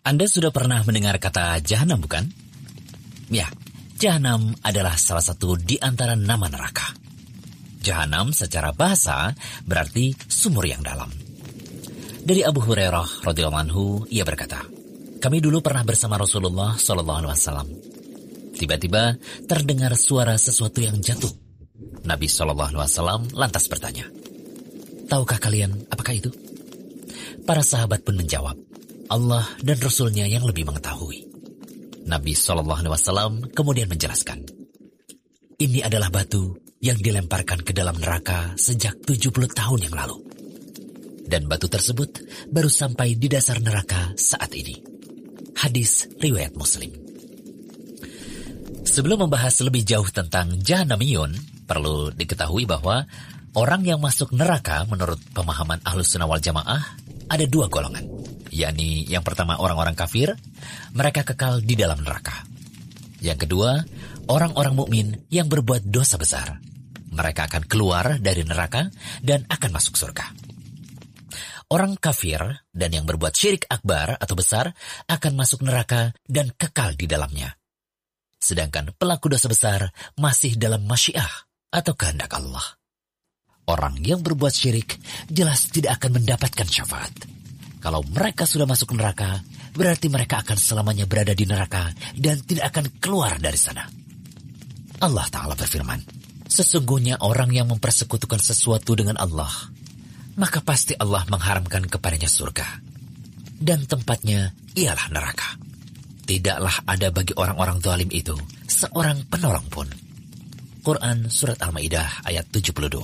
Anda sudah pernah mendengar kata jahanam, bukan? Ya, jahanam adalah salah satu di antara nama neraka. Jahanam secara bahasa berarti sumur yang dalam. Dari Abu Hurairah radhiyallahu anhu, ia berkata, kami dulu pernah bersama Rasulullah SAW. Tiba-tiba terdengar suara sesuatu yang jatuh. Nabi SAW lantas bertanya, tahukah kalian apakah itu? Para sahabat pun menjawab, Allah dan Rasulnya yang lebih mengetahui. Nabi SAW kemudian menjelaskan, ini adalah batu yang dilemparkan ke dalam neraka sejak 70 tahun yang lalu. Dan batu tersebut baru sampai di dasar neraka saat ini. Hadis riwayat Muslim. Sebelum membahas lebih jauh tentang Jahanamiyun, perlu diketahui bahwa orang yang masuk neraka menurut pemahaman Ahlus Sunnah wal Jamaah ada dua golongan. Yakni yang pertama orang-orang kafir, mereka kekal di dalam neraka. Yang kedua, orang-orang mukmin yang berbuat dosa besar. Mereka akan keluar dari neraka dan akan masuk surga. Orang kafir dan yang berbuat syirik akbar atau besar akan masuk neraka dan kekal di dalamnya. Sedangkan pelaku dosa besar masih dalam masyiah atau kehendak Allah. Orang yang berbuat syirik jelas tidak akan mendapatkan syafaat. Kalau mereka sudah masuk neraka, berarti mereka akan selamanya berada di neraka dan tidak akan keluar dari sana. Allah Ta'ala berfirman, sesungguhnya orang yang mempersekutukan sesuatu dengan Allah, maka pasti Allah mengharamkan kepadanya surga. Dan tempatnya ialah neraka. Tidaklah ada bagi orang-orang zalim itu seorang penolong pun. Quran Surat Al-Ma'idah ayat 72.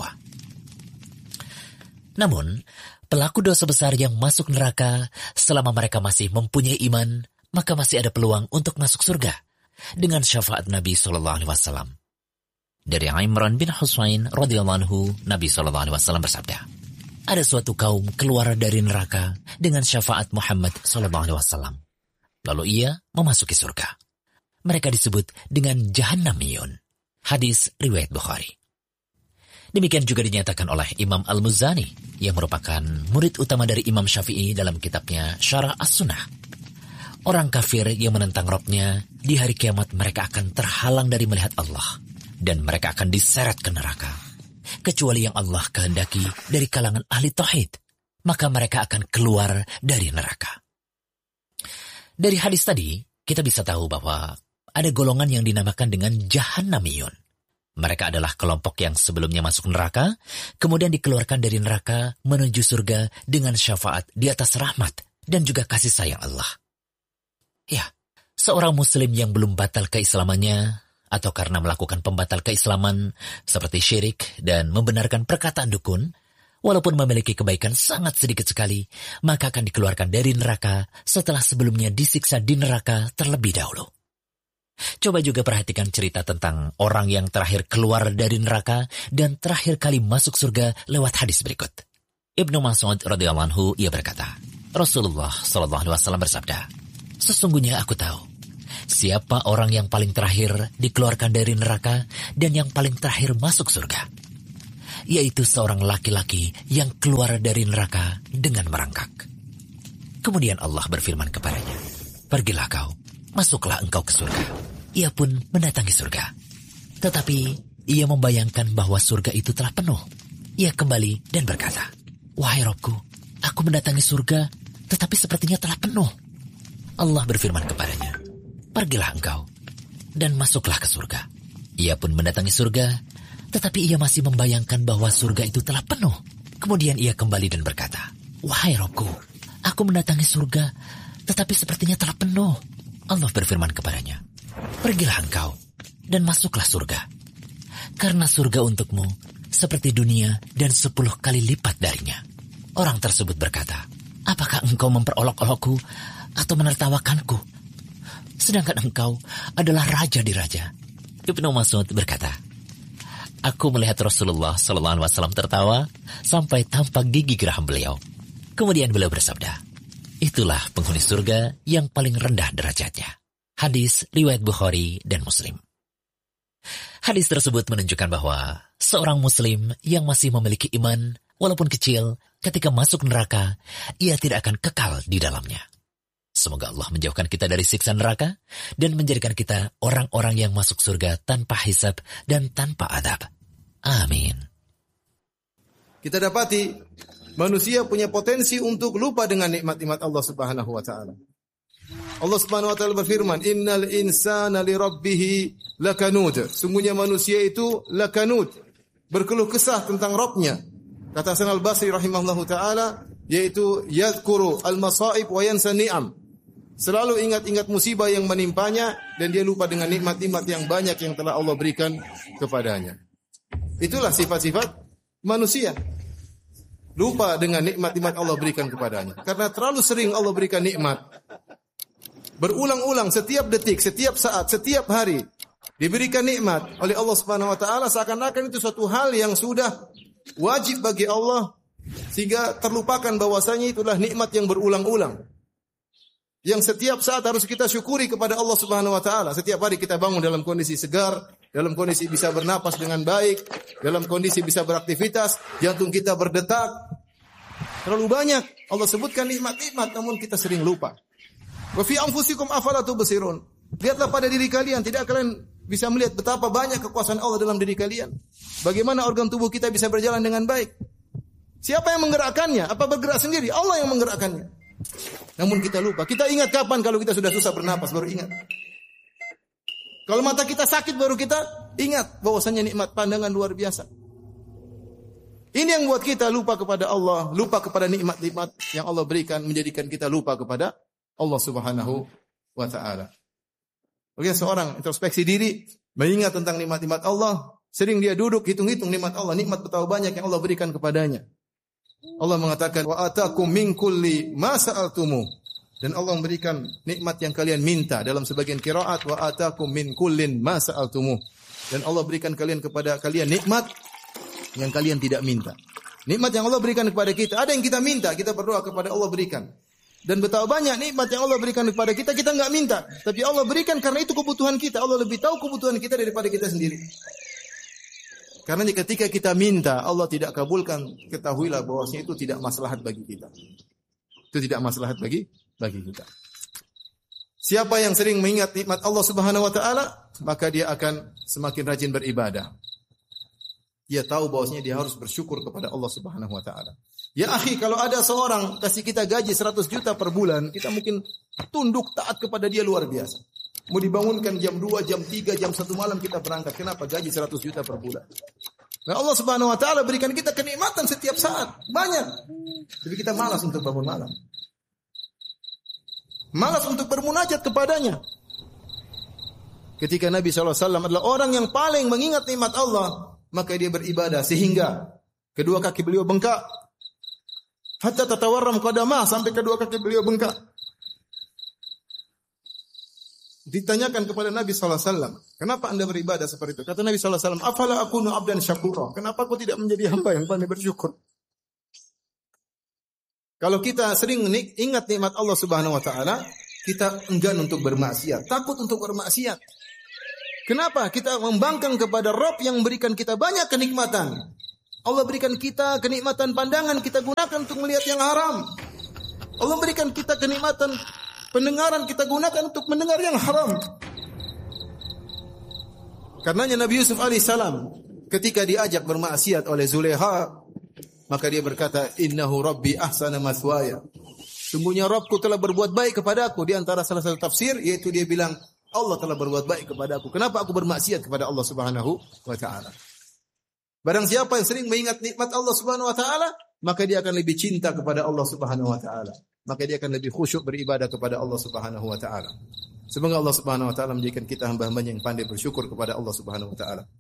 Namun, pelaku dosa besar yang masuk neraka selama mereka masih mempunyai iman, maka masih ada peluang untuk masuk surga dengan syafaat Nabi SAW. Dari Imran bin Husain radhiyallahu anhu, Nabi SAW bersabda, ada suatu kaum keluar dari neraka dengan syafaat Muhammad SAW. Lalu ia memasuki surga. Mereka disebut dengan Jahannamiyun. Hadis riwayat Bukhari. Demikian juga dinyatakan oleh Imam Al-Muzani yang merupakan murid utama dari Imam Syafi'i dalam kitabnya Syarah As-Sunnah. Orang kafir yang menentang Rabb-nya di hari kiamat mereka akan terhalang dari melihat Allah dan mereka akan diseret ke neraka. Kecuali yang Allah kehendaki dari kalangan ahli tauhid, maka mereka akan keluar dari neraka. Dari hadis tadi kita bisa tahu bahwa ada golongan yang dinamakan dengan Jahannamiyun. Mereka adalah kelompok yang sebelumnya masuk neraka, kemudian dikeluarkan dari neraka menuju surga dengan syafaat di atas rahmat dan juga kasih sayang Allah. Ya, seorang muslim yang belum batal keislamannya atau karena melakukan pembatal keislaman seperti syirik dan membenarkan perkataan dukun, walaupun memiliki kebaikan sangat sedikit sekali, maka akan dikeluarkan dari neraka setelah sebelumnya disiksa di neraka terlebih dahulu. Coba juga perhatikan cerita tentang orang yang terakhir keluar dari neraka dan terakhir kali masuk surga lewat hadis berikut. Ibnu Mas'ud radhiyallahu anhu ia berkata, Rasulullah SAW bersabda, sesungguhnya aku tahu siapa orang yang paling terakhir dikeluarkan dari neraka dan yang paling terakhir masuk surga, yaitu seorang laki-laki yang keluar dari neraka dengan merangkak. Kemudian Allah berfirman kepadanya, pergilah kau, masuklah engkau ke surga. Ia pun mendatangi surga. Tetapi ia membayangkan bahwa surga itu telah penuh. Ia kembali dan berkata, wahai Rabbku, aku mendatangi surga, tetapi sepertinya telah penuh. Allah berfirman kepadanya, pergilah engkau dan masuklah ke surga. Ia pun mendatangi surga, tetapi ia masih membayangkan bahwa surga itu telah penuh. Kemudian ia kembali dan berkata, wahai Rabbku, aku mendatangi surga, tetapi sepertinya telah penuh. Allah berfirman kepadanya, pergilah engkau dan masuklah surga. Karena surga untukmu seperti dunia dan 10 kali lipat darinya. Orang tersebut berkata, apakah engkau memperolok-olokku atau menertawakanku? Sedangkan engkau adalah raja di raja. Ibnu Mas'ud berkata, aku melihat Rasulullah SAW tertawa sampai tampak gigi geram beliau. Kemudian beliau bersabda, itulah penghuni surga yang paling rendah derajatnya. Hadis riwayat Bukhari dan Muslim. Hadis tersebut menunjukkan bahwa seorang muslim yang masih memiliki iman, walaupun kecil, ketika masuk neraka, ia tidak akan kekal di dalamnya. Semoga Allah menjauhkan kita dari siksa neraka dan menjadikan kita orang-orang yang masuk surga tanpa hisab dan tanpa adab. Amin. Kita dapati manusia punya potensi untuk lupa dengan nikmat-nikmat Allah Subhanahu wa taala. Allah Subhanahu wa taala berfirman, "Innal insana li rabbih lakanud." Sungguhnya manusia itu lakanud, berkeluh kesah tentang Rabbnya. Kata Hasan al-Basri rahimahullahu taala, yaitu yadhkuru al-masaib wa yansa ni'am. Selalu ingat-ingat musibah yang menimpanya dan dia lupa dengan nikmat-nikmat yang banyak yang telah Allah berikan kepadanya. Itulah sifat-sifat manusia. Lupa dengan nikmat-nikmat Allah berikan kepadanya. Karena terlalu sering Allah berikan nikmat. Berulang-ulang setiap detik, setiap saat, setiap hari diberikan nikmat oleh Allah Subhanahu wa taala, seakan-akan itu suatu hal yang sudah wajib bagi Allah sehingga terlupakan bahwasanya itulah nikmat yang berulang-ulang. Yang setiap saat harus kita syukuri kepada Allah Subhanahu wa taala. Setiap hari kita bangun dalam kondisi segar, dalam kondisi bisa bernapas dengan baik, dalam kondisi bisa beraktivitas, jantung kita berdetak. Terlalu banyak Allah sebutkan nikmat-nikmat namun kita sering lupa. Wa fi anfusikum afala tubsirun. Lihatlah pada diri kalian, tidak kalian bisa melihat betapa banyak kekuasaan Allah dalam diri kalian. Bagaimana organ tubuh kita bisa berjalan dengan baik? Siapa yang menggerakkannya? Apa bergerak sendiri? Allah yang menggerakkannya. Namun kita lupa. Kita ingat kapan kalau kita sudah susah bernapas baru ingat. Kalau mata kita sakit baru kita ingat bahwasanya nikmat pandangan luar biasa. Ini yang buat kita lupa kepada Allah, lupa kepada nikmat-nikmat yang Allah berikan, menjadikan kita lupa kepada Allah Subhanahu wa taala. Bagi seorang introspeksi diri, mengingat tentang nikmat-nikmat Allah, sering dia duduk hitung-hitung nikmat Allah, nikmat betapa banyak yang Allah berikan kepadanya. Allah mengatakan wa atakum min kulli ma sa'altumu, dan Allah memberikan nikmat yang kalian minta. Dalam sebagian qiraat wa atakum min kullin ma sa'altumu, dan Allah berikan kepada kalian nikmat yang kalian tidak minta. Nikmat yang Allah berikan kepada kita, ada yang kita minta, kita berdoa kepada Allah berikan. Dan betapa banyak nikmat yang Allah berikan kepada kita, kita enggak minta, tapi Allah berikan karena itu kebutuhan kita. Allah lebih tahu kebutuhan kita daripada kita sendiri. Karena ketika kita minta, Allah tidak kabulkan, ketahuilah bahwasanya itu tidak maslahat bagi kita. Itu tidak maslahat bagi kita. Siapa yang sering mengingat nikmat Allah Subhanahu wa taala, maka dia akan semakin rajin beribadah. Dia tahu bahwasanya dia harus bersyukur kepada Allah Subhanahu wa taala. Ya akhi, kalau ada seorang kasih kita gaji 100 juta per bulan, kita mungkin tunduk taat kepada dia luar biasa. Mau dibangunkan jam 2, jam 3, jam 1 malam kita berangkat. Kenapa? Gaji 100 juta per bulan. Nah, Allah Subhanahu wa taala berikan kita kenikmatan setiap saat, banyak. Tapi kita malas untuk bangun malam. Malas untuk bermunajat kepadanya. Ketika Nabi SAW adalah orang yang paling mengingat nikmat Allah, maka dia beribadah sehingga kedua kaki beliau bengkak. Hatta tatawarram qadamah, sampai kedua kaki beliau bengkak. Ditanyakan kepada Nabi SAW, kenapa anda beribadah seperti itu? Kata Nabi SAW, afala akunu abdan syakura. Kenapa aku tidak menjadi hamba yang pandai bersyukur? Kalau kita sering ingat nikmat Allah Subhanahu wa taala, kita enggan untuk bermaksiat, takut untuk bermaksiat. Kenapa? Kita membangkang kepada Rabb yang memberikan kita banyak kenikmatan. Allah berikan kita kenikmatan pandangan, kita gunakan untuk melihat yang haram. Allah berikan kita kenikmatan pendengaran, kita gunakan untuk mendengar yang haram. Karenanya Nabi Yusuf alaihissalam ketika diajak bermaksiat oleh Zulekha, maka dia berkata, innahu rabbi ahsana mathwaya. Sungguhnya Rabbku telah berbuat baik kepadaku. Di antara salah satu tafsir, yaitu dia bilang, Allah telah berbuat baik kepadaku. Kenapa aku bermaksiat kepada Allah Subhanahu wa ta'ala? Barang siapa yang sering mengingat nikmat Allah Subhanahu wa ta'ala, maka dia akan lebih cinta kepada Allah Subhanahu wa ta'ala. Maka dia akan lebih khusyuk beribadah kepada Allah Subhanahu wa ta'ala. Semoga Allah Subhanahu wa ta'ala menjadikan kita hamba-hambanya yang pandai bersyukur kepada Allah Subhanahu wa ta'ala.